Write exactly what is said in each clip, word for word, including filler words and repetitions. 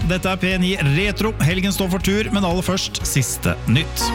dette er P ni Retro. Helgen står for tur, men aller først siste nytt.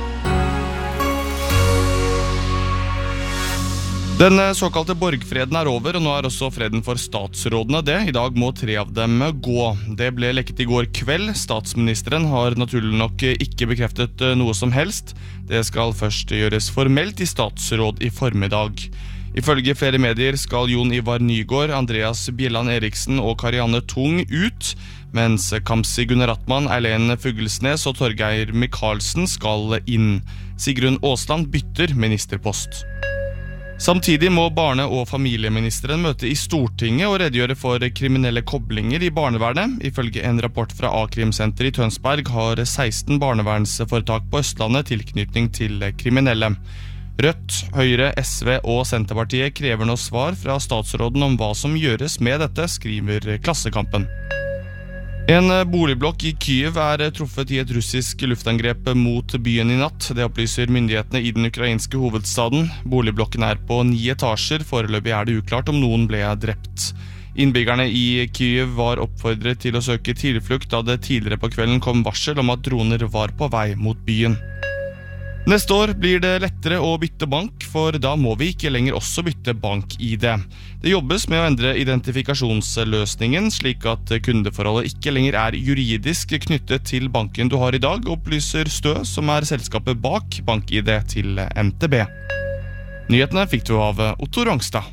Den såkalte borgfreden er over, og nå er også freden for statsrådene det. I dag må tre av dem gå. Det ble lekket i går kveld. Statsministeren har naturlig nok ikke bekreftet noe som helst. Det skal først gjøres formelt i statsråd i formiddag. Ifølge flere medier skal Jon Ivar Nygård, Andreas Bjelland Eriksen og Karianne Tung ut, mens Kamzy Gunaratnam, Eileen Fuglesnes og Torgeir Michaelsen skal inn. Sigrun Aasland bytter ministerpost. Samtidig må barne- og familieministeren møte i Stortinget og redegjøre for kriminelle koblinger i barnevernet. Ifølge en rapport fra A-krimsenter i Tønsberg har seksten barnevernsforetak på Østlandet tilknytning til kriminelle. Rødt, Høyre, S V og Senterpartiet krever nå svar fra statsråden om hva som gjøres med dette, skriver Klassekampen. En boligblokk i Kyiv er truffet i et russisk luftangrep mot byen i natt. Det opplyser myndighetene i den ukrainske hovedstaden. Boligblokken er på ni etasjer. Foreløpig er det uklart om noen ble drept. Innbyggerne i Kyiv var oppfordret til å søke tilflukt da det tidligere på kvelden kom varsel om at droner var på vei mot byen. Neste år blir det lettere å bytte bank, for da må vi ikke lenger også bytte bank-I D. Det jobbes med å endre identifikasjonsløsningen, slik at kundeforholdet ikke lenger er juridisk knyttet til banken du har i dag, opplyser Stø, som er selskapet bak bank-I D til N T B. Nyhetene fikk du av Otto Rangstad.